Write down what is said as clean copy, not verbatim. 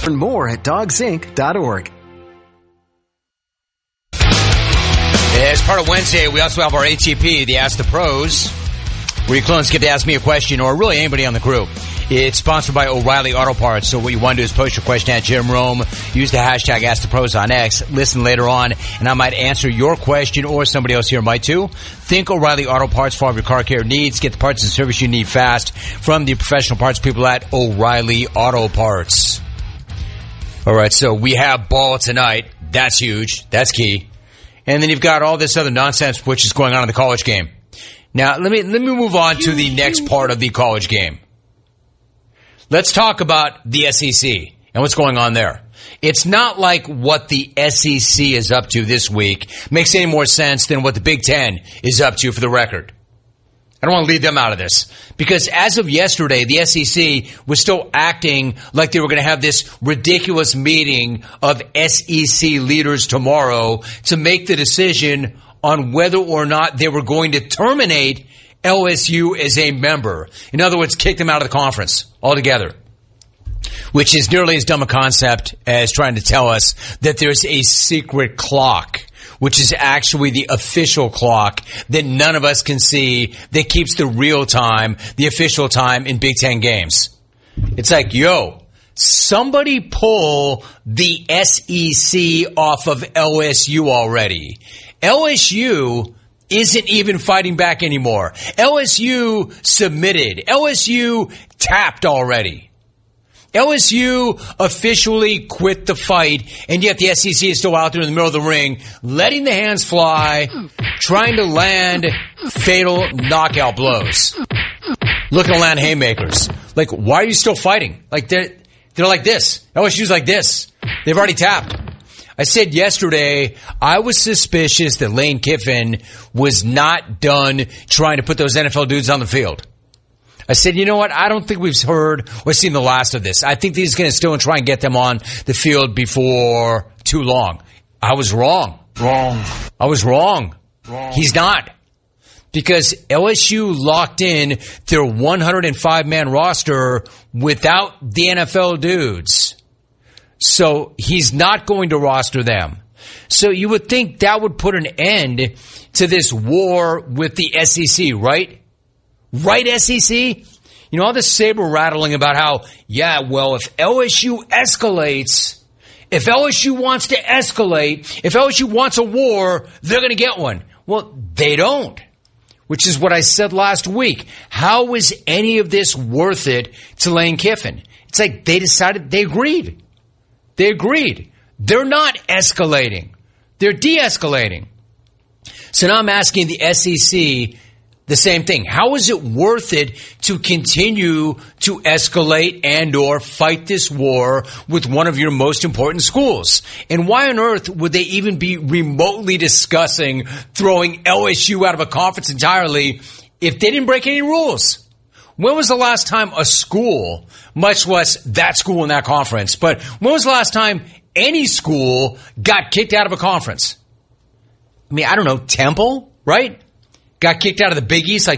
Learn more at dogsinc.org. As part of Wednesday, we also have our ATP, the Ask the Pros, where your clones get to ask me a question, or really anybody on the group. It's sponsored by O'Reilly Auto Parts, so what you want to do is post your question at Jim Rome, use the hashtag #AskThePros on X, listen later on, and I might answer your question, or somebody else here might too. Think O'Reilly Auto Parts for all of your car care needs. Get the parts and service you need fast from the professional parts people at O'Reilly Auto Parts. All right, so we have ball tonight. That's huge. That's key. And then you've got all this other nonsense which is going on in the college game. Now, let me move on to the next part of the college game. Let's talk about the SEC and what's going on there. It's not like what the SEC is up to this week makes any more sense than what the Big Ten is up to, for the record. I don't want to leave them out of this, because as of yesterday, the SEC was still acting like they were going to have this ridiculous meeting of SEC leaders tomorrow to make the decision on whether or not they were going to terminate LSU as a member. In other words, kick them out of the conference altogether, which is nearly as dumb a concept as trying to tell us that there's a secret clock, which is actually the official clock that none of us can see, that keeps the real time, the official time in Big Ten games. It's like, yo, somebody pull the SEC off of LSU already. LSU isn't even fighting back anymore. LSU submitted. LSU tapped already. LSU officially quit the fight, and yet the SEC is still out there in the middle of the ring, letting the hands fly, trying to land fatal knockout blows. Looking to land haymakers. Like, why are you still fighting? Like, they're like this. LSU's like this. They've already tapped. I said yesterday I was suspicious that Lane Kiffin was not done trying to put those NFL dudes on the field. I said, you know what? I don't think we've heard or seen the last of this. I think he's going to still try and get them on the field before too long. I was wrong. I was wrong. He's not. Because LSU locked in their 105-man roster without the NFL dudes. So he's not going to roster them. So you would think that would put an end to this war with the SEC, right? Right, SEC? You know, all this saber rattling about how, yeah, well, if LSU escalates, if LSU wants to escalate, if LSU wants a war, they're going to get one. Well, they don't, which is what I said last week. How is any of this worth it to Lane Kiffin? It's like they decided, they agreed. They agreed. They're not escalating. They're de-escalating. So now I'm asking the SEC the same thing. How is it worth it to continue to escalate and or fight this war with one of your most important schools? And why on earth would they even be remotely discussing throwing LSU out of a conference entirely if they didn't break any rules? When was the last time a school, much less that school in that conference, but when was the last time any school got kicked out of a conference? I mean, I don't know, Temple, right? Got kicked out of the Big East like